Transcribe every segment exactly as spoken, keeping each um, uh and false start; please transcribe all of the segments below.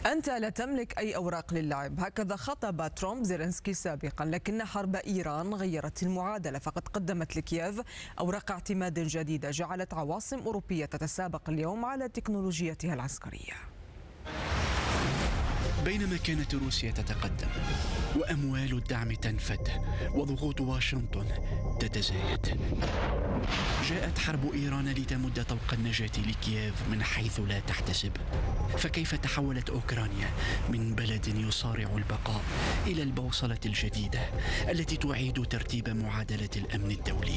أنت لا تملك أي أوراق للعب، هكذا خطب ترامب زيلينسكي سابقا، لكن حرب إيران غيرت المعادلة، فقد قدمت لكييف أوراق اعتماد جديدة جعلت عواصم أوروبية تتسابق اليوم على تكنولوجيتها العسكرية. بينما كانت روسيا تتقدم وأموال الدعم تنفد وضغوط واشنطن تتزايد، جاءت حرب إيران لتمد طوق النجاة لكييف من حيث لا تحتسب. فكيف تحولت أوكرانيا من بلد يصارع البقاء إلى البوصلة الجديدة التي تعيد ترتيب معادلة الأمن الدولي؟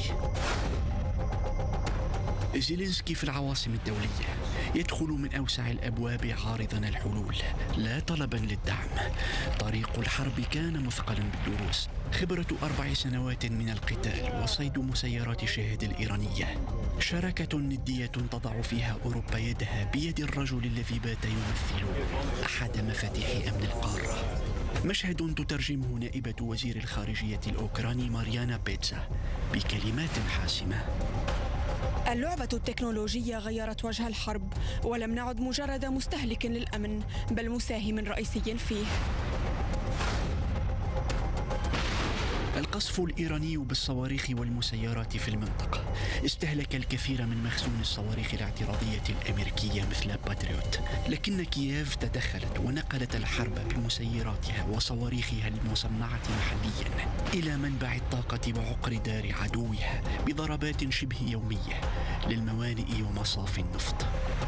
زيلينسكي في العواصم الدولية يدخل من أوسع الأبواب عارضا الحلول لا طلبا للدعم. طريق الحرب كان مثقلا بالدروس، خبرة أربع سنوات من القتال وصيد مسيرات شاهد الإيرانية، شراكة ندية تضع فيها أوروبا يدها بيد الرجل الذي بات يمثل أحد مفاتيح أمن القارة. مشهد تترجمه نائبة وزير الخارجية الأوكراني ماريانا بيتزا بكلمات حاسمة: اللعبة التكنولوجية غيرت وجه الحرب، ولم نعد مجرد مستهلك للأمن بل مساهم رئيسي فيه. القصف الإيراني بالصواريخ والمسيرات في المنطقة استهلك الكثير من مخزون الصواريخ الاعتراضية الأمريكية مثل باتريوت، لكن كييف تدخلت ونقلت الحرب بمسيراتها وصواريخها المصنعة محليا إلى منبع الطاقة وعقر دار عدوها بضربات شبه يومية للموانئ ومصافي النفط.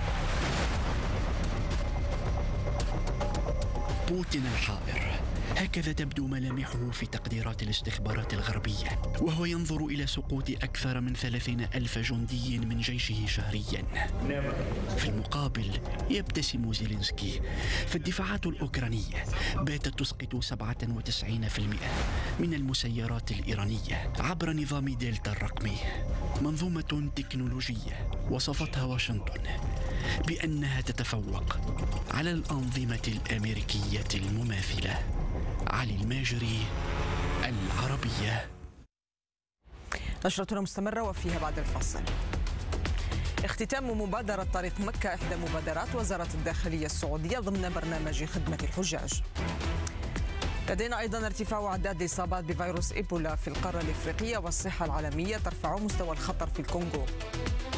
بوتين الحائر، هكذا تبدو ملامحه في تقديرات الاستخبارات الغربية، وهو ينظر إلى سقوط أكثر من ثلاثين ألف جندي من جيشه شهريا. في المقابل يبتسم زيلينسكي، فالدفاعات الأوكرانية باتت تسقط سبعة وتسعين بالمئة من المسيرات الإيرانية عبر نظام دلتا الرقمي، منظومة تكنولوجية وصفتها واشنطن بأنها تتفوق على الأنظمة الأمريكية المماثلة. علي الماجري، العربية. نشرتنا مستمرة وفيها بعد الفاصل. اختتام مبادرة طريق مكة إحدى مبادرات وزارة الداخلية السعودية ضمن برنامج خدمة الحجاج. لدينا أيضا ارتفاع أعداد الإصابات بفيروس إيبولا في القارة الإفريقية، والصحة العالمية ترفع مستوى الخطر في الكونغو.